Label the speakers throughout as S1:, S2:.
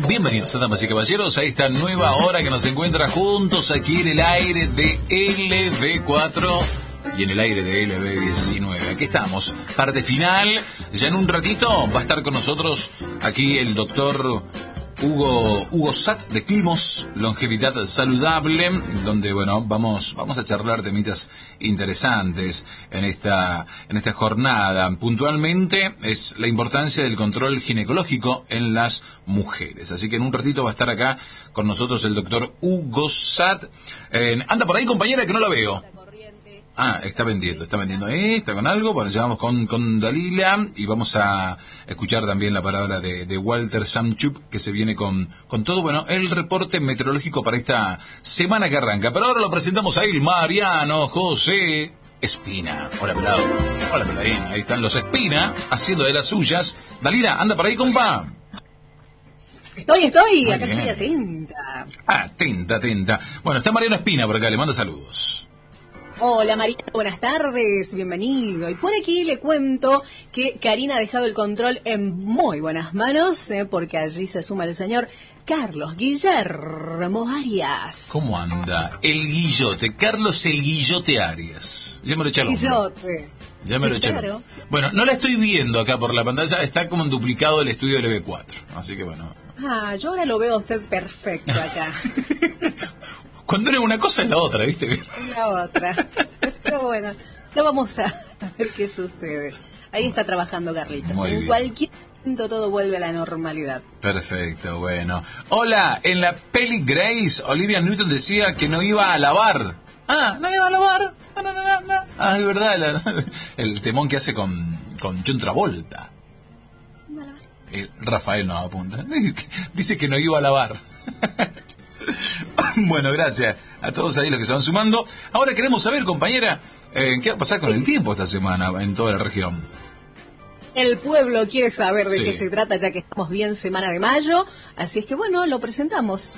S1: Bienvenidos, damas y caballeros, a esta nueva hora que nos encuentra juntos aquí en el aire de LB4 y en el aire de LB19. Aquí estamos, parte final. Ya en un ratito va a estar con nosotros aquí el doctor Hugo Satt de Climos, Longevidad Saludable, donde bueno vamos a charlar temitas interesantes en esta jornada. Puntualmente es la importancia del control ginecológico en las mujeres. Así que en un ratito va a estar acá con nosotros el doctor Hugo Satt. Anda por ahí, compañera, que no la veo. Está vendiendo, está con algo. Bueno, ya vamos con Dalila y vamos a escuchar también la palabra de Walter Samchuk, que se viene con todo, bueno, el reporte meteorológico para esta semana que arranca. Pero ahora lo presentamos a él, Mariano José Espina. Hola, pelado. Hola, peladín. Ahí están los Espina haciendo de las suyas. Dalila, anda por ahí, compa.
S2: Estoy,
S1: muy
S2: acá
S1: bien.
S2: estoy atenta.
S1: Atenta. Bueno, está Mariano Espina por acá, le manda saludos.
S2: Hola María, buenas tardes, bienvenido. Y por aquí le cuento que Karina ha dejado el control en muy buenas manos, porque allí se suma el señor Carlos Guillermo Arias.
S1: ¿Cómo anda? El Guillote, Carlos el Guillote Arias. Ya me lo eché al hombro. Ya me lo eché.
S2: Claro.
S1: Bueno, no la estoy viendo acá por la pantalla, está como en duplicado el estudio del LB4. Así que bueno.
S2: Yo ahora lo veo a usted perfecto acá.
S1: Cuando era una cosa es la otra, ¿viste?
S2: La otra. Pero bueno, ya vamos a ver qué sucede. Ahí está trabajando Carlitos.
S1: Muy bien.
S2: Cualquier momento todo vuelve a la normalidad.
S1: Perfecto, bueno. Hola, en la peli Grace, Olivia Newton decía que no iba a lavar. No iba a lavar. No. Es verdad, el temón que hace con John Travolta. Rafael no apunta. Dice que no iba a lavar. Bueno, gracias a todos ahí los que se van sumando. Ahora queremos saber, compañera, ¿qué va a pasar con el tiempo esta semana en toda la región?
S2: El pueblo quiere saber de
S1: Sí.
S2: qué se trata, ya que estamos bien semana de mayo. Así es que bueno, lo presentamos.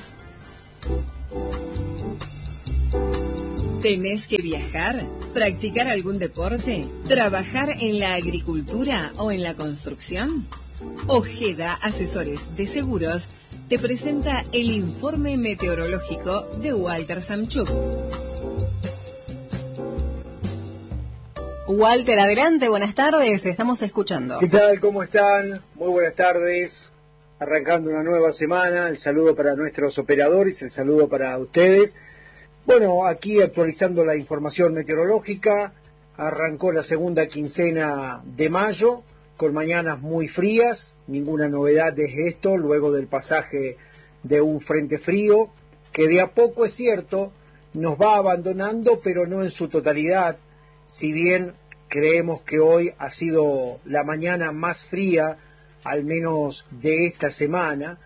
S3: ¿Tenés que viajar? ¿Practicar algún deporte? ¿Trabajar en la agricultura o en la construcción? Ojeda Asesores de Seguros te presenta el informe meteorológico de Walter Samchuk.
S2: Walter, adelante, buenas tardes, estamos escuchando.
S4: ¿Qué tal? ¿Cómo están? Muy buenas tardes. Arrancando una nueva semana, el saludo para nuestros operadores, el saludo para ustedes. Bueno, aquí actualizando la información meteorológica, arrancó la segunda quincena de mayo, con mañanas muy frías, ninguna novedad desde esto, luego del pasaje de un frente frío, que de a poco es cierto, nos va abandonando, pero no en su totalidad, si bien creemos que hoy ha sido la mañana más fría, al menos de esta semana.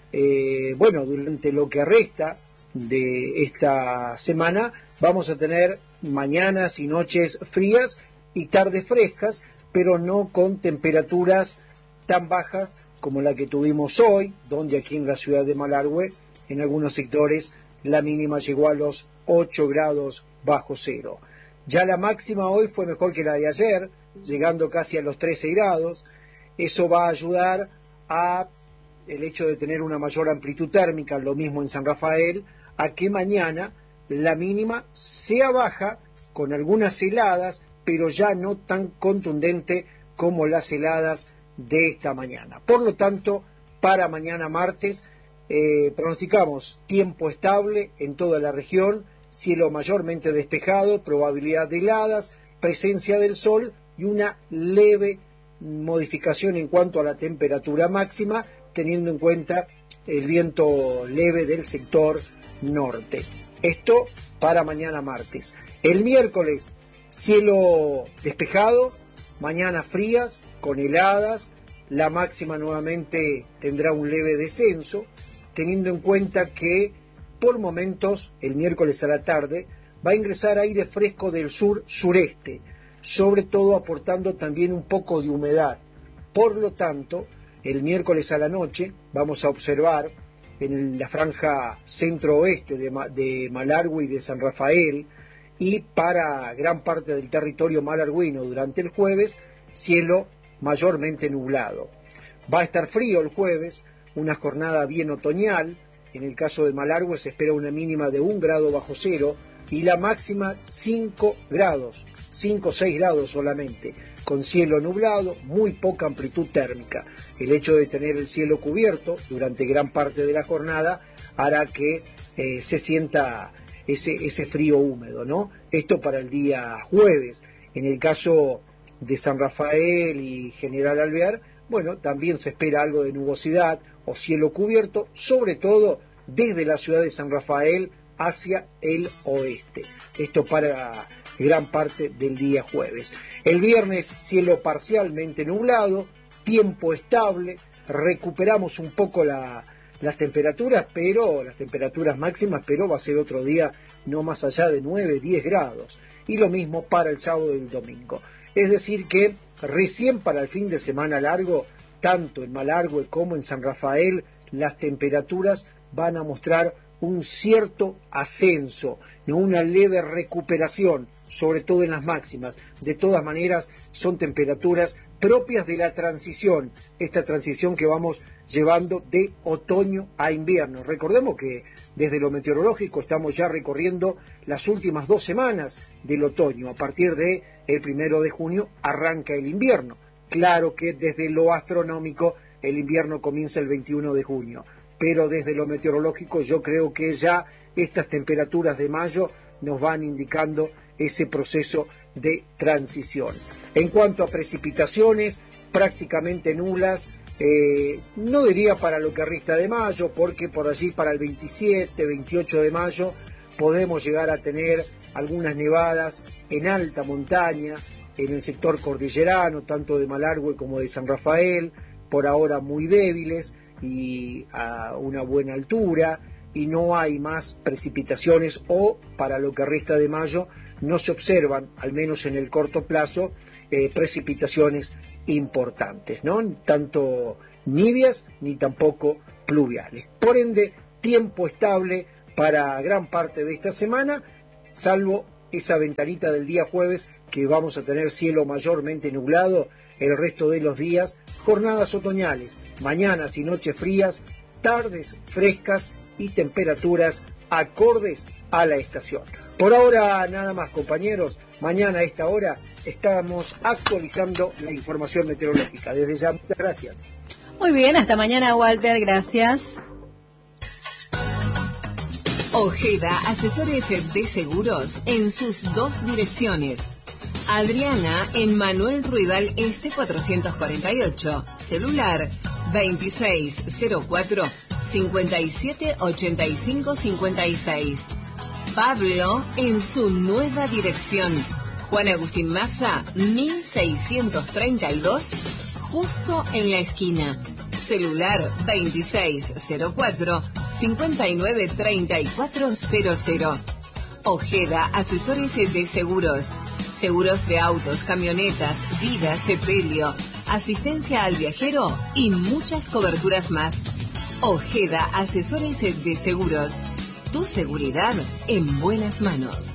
S4: Bueno, durante lo que resta de esta semana vamos a tener mañanas y noches frías y tardes frescas, pero no con temperaturas tan bajas como la que tuvimos hoy, donde aquí en la ciudad de Malargüe, en algunos sectores, la mínima llegó a los 8 grados bajo cero. Ya la máxima hoy fue mejor que la de ayer, llegando casi a los 13 grados. Eso va a ayudar a el hecho de tener una mayor amplitud térmica, lo mismo en San Rafael, a que mañana la mínima sea baja, con algunas heladas, pero ya no tan contundente como las heladas de esta mañana. Por lo tanto, para mañana martes, pronosticamos tiempo estable en toda la región, cielo mayormente despejado, probabilidad de heladas, presencia del sol y una leve modificación en cuanto a la temperatura máxima, teniendo en cuenta el viento leve del sector norte. Esto para mañana martes. El miércoles, cielo despejado, mañanas frías, con heladas, la máxima nuevamente tendrá un leve descenso, teniendo en cuenta que por momentos, el miércoles a la tarde, va a ingresar aire fresco del sur-sureste, sobre todo aportando también un poco de humedad. Por lo tanto, el miércoles a la noche vamos a observar en la franja centro-oeste de Malargüe y de San Rafael, y para gran parte del territorio malargüino durante el jueves, cielo mayormente nublado. Va a estar frío el jueves, una jornada bien otoñal. En el caso de Malargüe se espera una mínima de 1 grado bajo cero y la máxima 5 grados, 5 o 6 grados solamente, con cielo nublado, muy poca amplitud térmica. El hecho de tener el cielo cubierto durante gran parte de la jornada hará que se sienta ese frío húmedo, ¿no? Esto para el día jueves. En el caso de San Rafael y General Alvear, bueno, también se espera algo de nubosidad o cielo cubierto, sobre todo desde la ciudad de San Rafael hacia el oeste. Esto para gran parte del día jueves. El viernes, cielo parcialmente nublado, tiempo estable, recuperamos un poco las temperaturas, pero las temperaturas máximas, pero va a ser otro día no más allá de 9, 10 grados. Y lo mismo para el sábado y el domingo. Es decir que recién para el fin de semana largo, tanto en Malargüe como en San Rafael, las temperaturas van a mostrar un cierto ascenso, no una leve recuperación, sobre todo en las máximas. De todas maneras, son temperaturas propias de la transición, esta transición que vamos llevando de otoño a invierno. Recordemos que desde lo meteorológico estamos ya recorriendo las últimas 2 semanas del otoño. A partir de el 1 de junio arranca el invierno. Claro que desde lo astronómico el invierno comienza el 21 de junio, pero desde lo meteorológico yo creo que ya estas temperaturas de mayo nos van indicando ese proceso de transición. En cuanto a precipitaciones, prácticamente nulas, no diría para lo que resta de mayo, porque por allí para el 27, 28 de mayo podemos llegar a tener algunas nevadas en alta montaña, en el sector cordillerano, tanto de Malargüe como de San Rafael, por ahora muy débiles y a una buena altura, y no hay más precipitaciones, o para lo que resta de mayo no se observan, al menos en el corto plazo, precipitaciones importantes, ¿no? Tanto nivias ni tampoco pluviales. Por ende, tiempo estable para gran parte de esta semana, salvo esa ventanita del día jueves que vamos a tener cielo mayormente nublado. El resto de los días, jornadas otoñales, mañanas y noches frías, tardes frescas y temperaturas acordes a la estación. Por ahora nada más, compañeros. Mañana a esta hora estamos actualizando la información meteorológica. Desde ya, muchas gracias.
S2: Muy bien, hasta mañana, Walter, gracias.
S3: Ojeda, asesores de seguros en sus 2 direcciones. Adriana en Manuel Ruibal Este 448, celular 2604-578556. Pablo en su nueva dirección, Juan Agustín Maza 1632, justo en la esquina, celular 2604-593400. Ojeda, asesores de seguros. Seguros de autos, camionetas, vida, sepelio, asistencia al viajero y muchas coberturas más. Ojeda, asesores de seguros. Tu seguridad en buenas manos.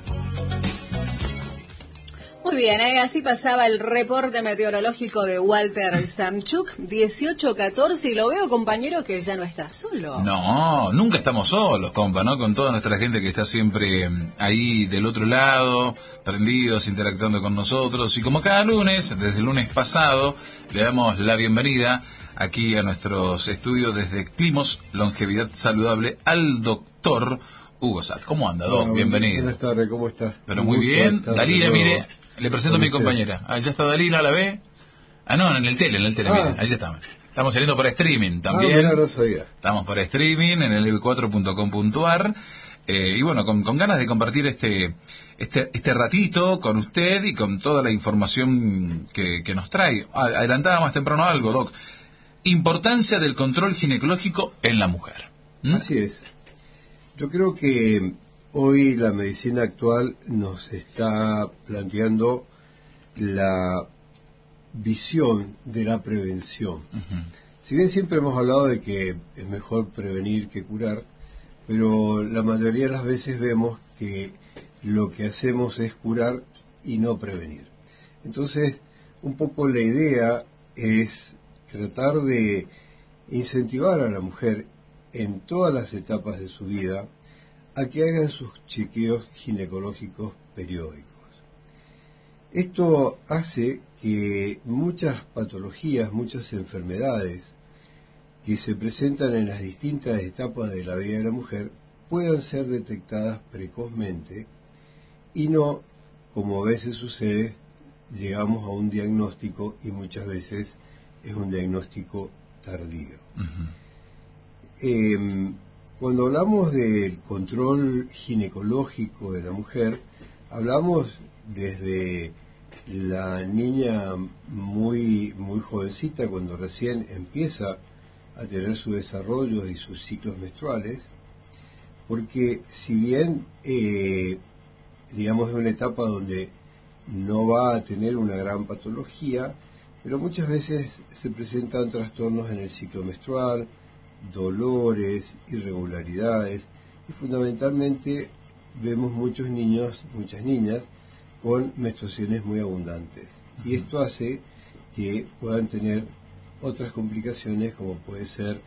S2: Muy bien, así pasaba el reporte meteorológico de Walter Samchuk, 18:14, y lo veo, compañero, que ya no está solo.
S1: No, nunca estamos solos, compa, ¿no? Con toda nuestra gente que está siempre ahí del otro lado, prendidos, interactuando con nosotros. Y como cada lunes, desde el lunes pasado, le damos la bienvenida aquí a nuestros estudios desde Climos Longevidad Saludable al doctor Hugo Satt. ¿Cómo anda, Doc? Bienvenido.
S5: Buenas tardes, ¿cómo está?
S1: Pero muy bien. Dalila, mire, le presento a mi compañera. Allá está Dalila, ¿la ve? Ah, no, en el tele, mire, allá estamos. Estamos saliendo por streaming también.
S5: Mira, no sabía.
S1: Estamos por streaming en el lb4.com.ar. Y bueno, con ganas de compartir este ratito con usted y con toda la información que nos trae. Adelantaba más temprano algo, Doc. Importancia del control ginecológico en la mujer.
S5: Así es. Yo creo que hoy la medicina actual nos está planteando la visión de la prevención. Uh-huh. Si bien siempre hemos hablado de que es mejor prevenir que curar, pero la mayoría de las veces vemos que lo que hacemos es curar y no prevenir. Entonces, un poco la idea es tratar de incentivar a la mujer en todas las etapas de su vida a que hagan sus chequeos ginecológicos periódicos. Esto hace que muchas patologías, muchas enfermedades que se presentan en las distintas etapas de la vida de la mujer puedan ser detectadas precozmente y no, como a veces sucede, llegamos a un diagnóstico y muchas veces es un diagnóstico tardío. Cuando hablamos del control ginecológico de la mujer, hablamos desde la niña muy jovencita, cuando recién empieza a tener su desarrollo y sus ciclos menstruales, porque si bien, digamos, es una etapa donde no va a tener una gran patología, pero muchas veces se presentan trastornos en el ciclo menstrual, dolores, irregularidades, y fundamentalmente vemos muchos niños, muchas niñas, con menstruaciones muy abundantes. Y esto hace que puedan tener otras complicaciones, como puede ser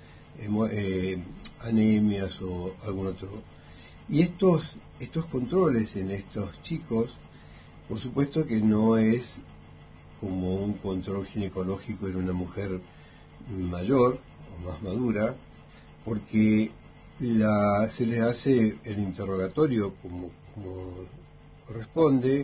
S5: anemias o algún otro. Y estos controles en estos chicos, por supuesto que no es como un control ginecológico en una mujer mayor o más madura, porque se les hace el interrogatorio como corresponde,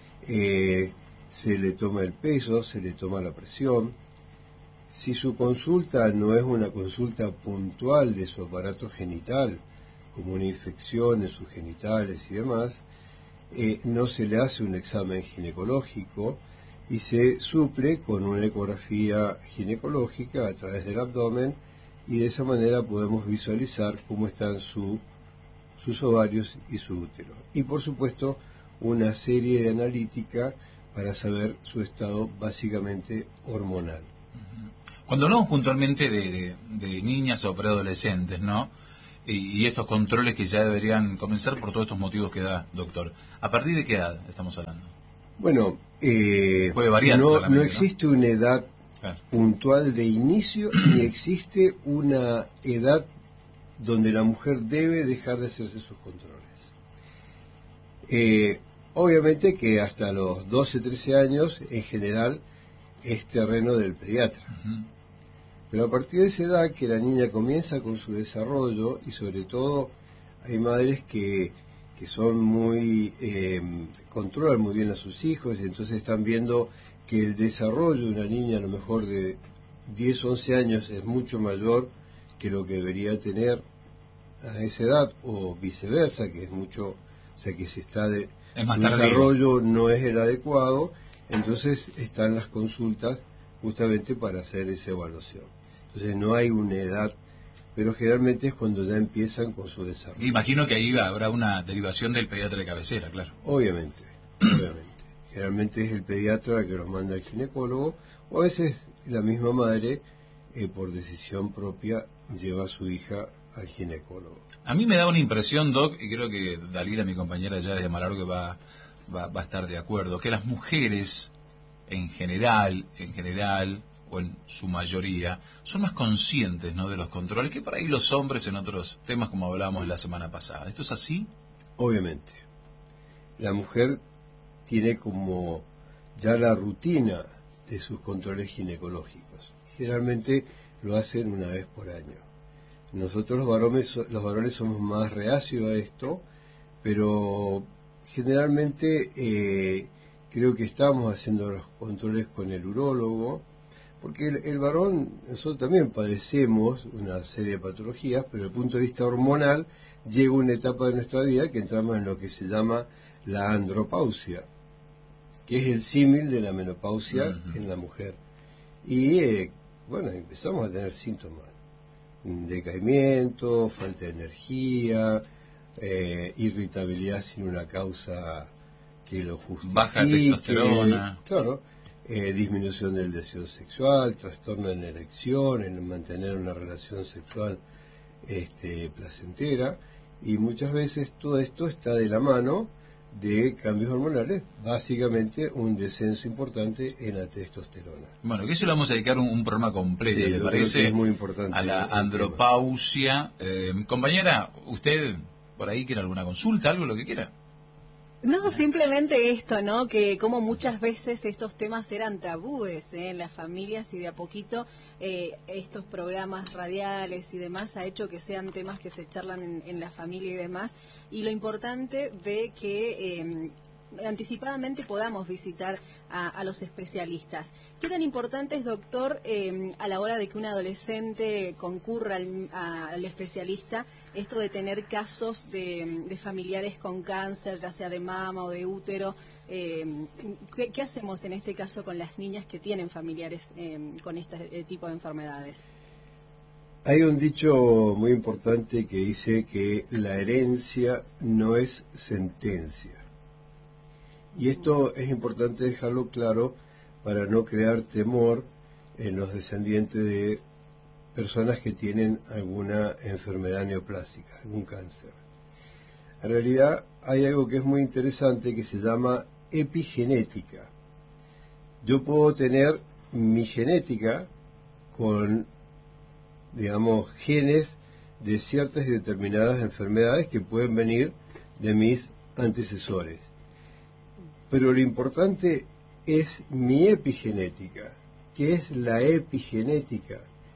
S5: se le toma el peso, se le toma la presión. Si su consulta no es una consulta puntual de su aparato genital, como una infección en sus genitales y demás, no se le hace un examen ginecológico y se suple con una ecografía ginecológica a través del abdomen, y de esa manera podemos visualizar cómo están sus ovarios y su útero. Y por supuesto una serie de analítica para saber su estado básicamente hormonal.
S1: Cuando hablamos puntualmente de niñas o preadolescentes, ¿no? Y estos controles que ya deberían comenzar por todos estos motivos que da, doctor, ¿a partir de qué edad estamos hablando?
S5: Bueno,
S1: puede variar,
S5: no existe una edad
S1: claro,
S5: puntual de inicio, ni existe una edad donde la mujer debe dejar de hacerse sus controles. Obviamente que hasta los 12, 13 años, en general, es terreno del pediatra. Pero a partir de esa edad que la niña comienza con su desarrollo, y sobre todo hay madres que son controlan muy bien a sus hijos, y entonces están viendo que el desarrollo de una niña a lo mejor de 10, 11 años es mucho mayor que lo que debería tener a esa edad, o viceversa, que es mucho, o sea que el desarrollo no es el adecuado. Entonces están las consultas justamente para hacer esa evaluación. Entonces no hay una edad, pero generalmente es cuando ya empiezan con su desarrollo.
S1: Imagino que ahí habrá una derivación del pediatra de cabecera, claro.
S5: Obviamente. Generalmente es el pediatra el que los manda al ginecólogo, o a veces la misma madre, por decisión propia, lleva a su hija al ginecólogo.
S1: A mí me da una impresión, Doc, y creo que Dalila, mi compañera ya desde Malargüe, va a estar de acuerdo, que las mujeres en general, o en su mayoría, son más conscientes, ¿no?, de los controles que por ahí los hombres en otros temas, como hablábamos la semana pasada. ¿Esto es así?
S5: Obviamente. La mujer tiene como ya la rutina de sus controles ginecológicos. Generalmente lo hacen una vez por año. Nosotros los varones somos más reacios a esto, pero generalmente creo que estamos haciendo los controles con el urólogo, porque el varón, nosotros también padecemos una serie de patologías, pero desde el punto de vista hormonal llega una etapa de nuestra vida que entramos en lo que se llama la andropausia, que es el símil de la menopausia en la mujer. Y empezamos a tener síntomas: decaimiento, falta de energía, irritabilidad sin una causa que lo justifique,
S1: baja testosterona,
S5: claro, disminución del deseo sexual, trastorno en la erección, en mantener una relación sexual placentera, y muchas veces todo esto está de la mano de cambios hormonales, básicamente un descenso importante en la testosterona.
S1: Bueno, que eso le vamos a dedicar un programa completo,
S5: Sí,
S1: ¿le
S5: yo
S1: parece?
S5: creo que es muy importante
S1: a la
S5: el
S1: andropausia. Compañera, ¿usted por ahí quiere alguna consulta, algo, lo que quiera?
S2: No, simplemente esto, ¿no? Que como muchas veces estos temas eran tabúes en las familias y de a poquito estos programas radiales y demás ha hecho que sean temas que se charlan en la familia y demás. Y lo importante de que anticipadamente podamos visitar a los especialistas. ¿Qué tan importante es, doctor, a la hora de que un adolescente concurra al especialista, esto de tener casos de familiares con cáncer, ya sea de mama o de útero? ¿Qué hacemos en este caso con las niñas que tienen familiares con este tipo de enfermedades?
S5: Hay un dicho muy importante que dice que la herencia no es sentencia. Y esto es importante dejarlo claro para no crear temor en los descendientes de personas que tienen alguna enfermedad neoplásica, algún cáncer. En realidad hay algo que es muy interesante que se llama epigenética. Yo puedo tener mi genética con, digamos, genes de ciertas y determinadas enfermedades que pueden venir de mis antecesores. Pero lo importante es mi epigenética. ¿Qué es la epigenética?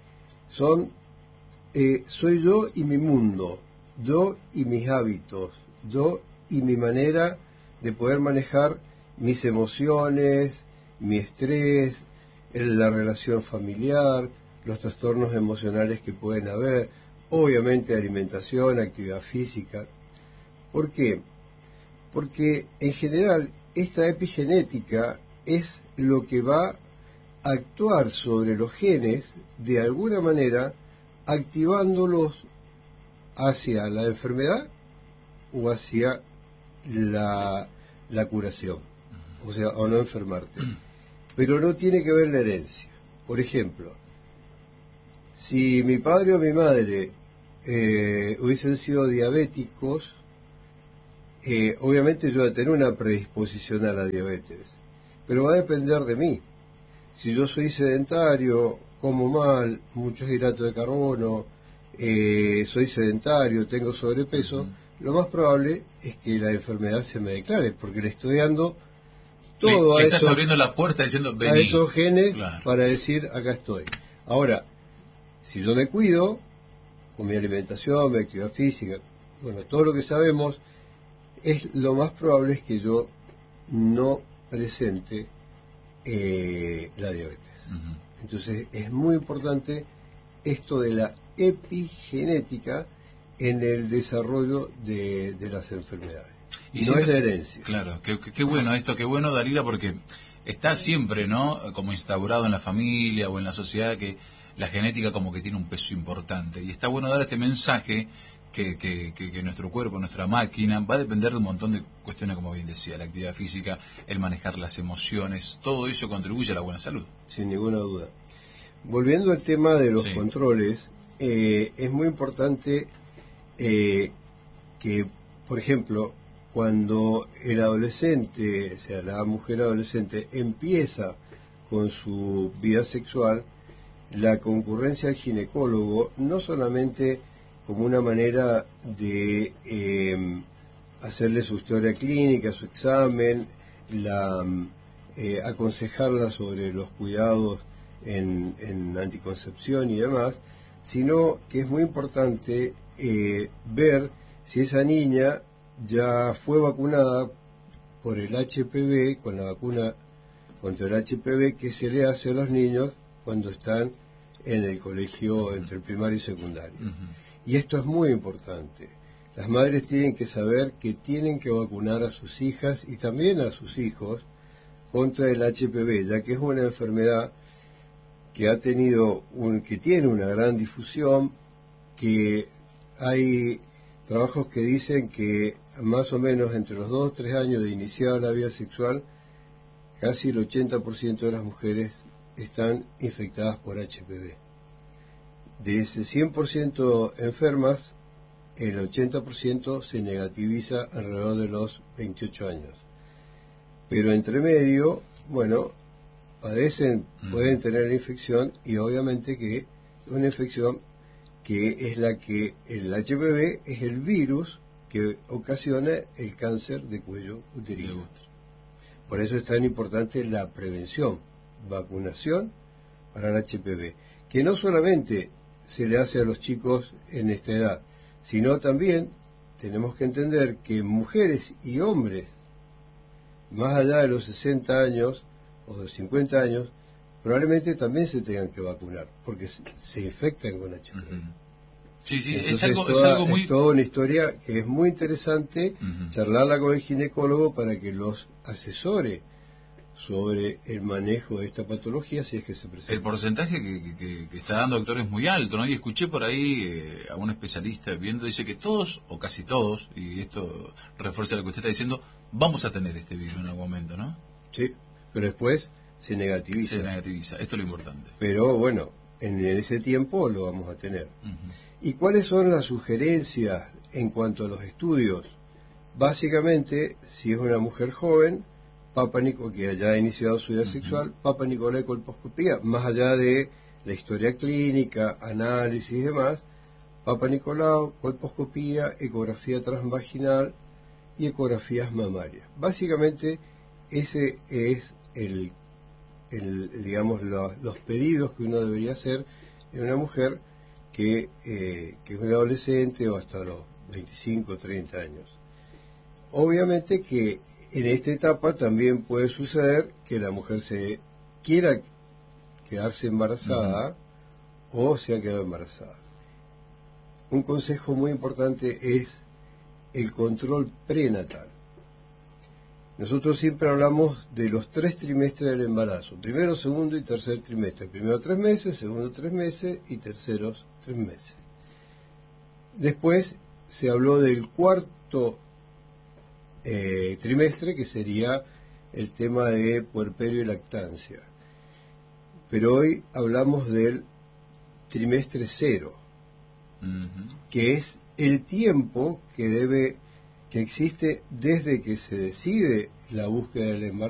S5: Soy yo y mi mundo, yo y mis hábitos, yo y mi manera de poder manejar mis emociones, mi estrés, la relación familiar, los trastornos emocionales que pueden haber, obviamente alimentación, actividad física. ¿Por qué? Porque en general esta epigenética es lo que va a actuar sobre los genes de alguna manera, activándolos hacia la enfermedad o hacia la curación, o sea, o no enfermarte. Pero no tiene que ver la herencia. Por ejemplo, si mi padre o mi madre hubiesen sido diabéticos, obviamente yo voy a tener una predisposición a la diabetes, pero va a depender de mí. Si yo soy sedentario, como mal, muchos hidratos de carbono, soy sedentario, tengo sobrepeso, lo más probable es que la enfermedad se me declare, porque le estoy dando todo
S1: le estás abriendo la puerta diciendo, vení.
S5: A esos genes,
S1: claro,
S5: para decir, acá estoy. Ahora, si yo me cuido, con mi alimentación, mi actividad física, bueno, todo lo que sabemos, lo más probable es que yo no presente la diabetes.
S1: Uh-huh.
S5: Entonces es muy importante esto de la epigenética en el desarrollo de las enfermedades. Y no es la herencia.
S1: Claro, qué bueno esto, qué bueno, Dalila, porque está siempre, ¿no?, como instaurado en la familia o en la sociedad que la genética como que tiene un peso importante. Y está bueno dar este mensaje que nuestro cuerpo, nuestra máquina, va a depender de un montón de cuestiones, como bien decía, la actividad física, el manejar las emociones, todo eso contribuye a la buena salud.
S5: Sin ninguna duda. Volviendo al tema de los
S1: Sí.
S5: controles, es muy importante que, por ejemplo, cuando el adolescente, o sea, la mujer adolescente, empieza con su vida sexual, la concurrencia al ginecólogo no solamente como una manera de hacerle su historia clínica, su examen, aconsejarla sobre los cuidados en anticoncepción y demás, sino que es muy importante ver si esa niña ya fue vacunada por el HPV, con la vacuna contra el HPV que se le hace a los niños cuando están en el colegio entre el primario y secundario.
S1: Uh-huh.
S5: Y esto es muy importante. Las madres tienen que saber que tienen que vacunar a sus hijas y también a sus hijos contra el HPV, ya que es una enfermedad que que tiene una gran difusión, que hay trabajos que dicen que más o menos entre los 2 o 3 años de iniciada la vida sexual, casi el 80% de las mujeres están infectadas por HPV. De ese 100% enfermas, el 80% se negativiza alrededor de los 28 años. Pero entre medio, bueno, pueden tener la infección, y obviamente que es una infección que es la que el HPV es el virus que ocasiona el cáncer de cuello uterino. Por eso es tan importante la prevención, vacunación para el HPV, que no solamente se le hace a los chicos en esta edad, sino también tenemos que entender que mujeres y hombres más allá de los 60 años o de 50 años probablemente también se tengan que vacunar porque se infectan con HPV.
S1: Sí, sí.
S5: Entonces,
S1: es algo muy...
S5: es toda una historia que es muy interesante charlarla con el ginecólogo para que los asesore sobre el manejo de esta patología si es que se presenta.
S1: El porcentaje que está dando, doctor, es muy alto, ¿no? Y escuché por ahí a un especialista viendo, dice que todos, o casi todos, y esto refuerza lo que usted está diciendo, vamos a tener este virus en algún momento, ¿no?
S5: Sí, pero después se negativiza.
S1: Se negativiza, esto es lo importante.
S5: Pero bueno, en ese tiempo lo vamos a tener. ¿Y cuáles son las sugerencias en cuanto a los estudios? Básicamente, si es una mujer joven, que haya iniciado su vida sexual, Papa Nicolau y colposcopía, más allá de la historia clínica, análisis y demás, Papa Nicolau, colposcopía, ecografía transvaginal y ecografías mamarias. Básicamente, ese es digamos, los pedidos que uno debería hacer en una mujer que es una adolescente o hasta los 25 o 30 años. Obviamente que en esta etapa también puede suceder que la mujer se quiera quedarse embarazada o se ha quedado embarazada. Un consejo muy importante es el control prenatal. Nosotros siempre hablamos de los 3 trimestres del embarazo, primero, segundo y tercer trimestre. Primero 3 meses, segundo 3 meses y terceros 3 meses. Después se habló del cuarto trimestre, que sería el tema de puerperio y lactancia. Pero hoy hablamos del trimestre 0, que es el tiempo que existe desde que se decide la búsqueda del embarazo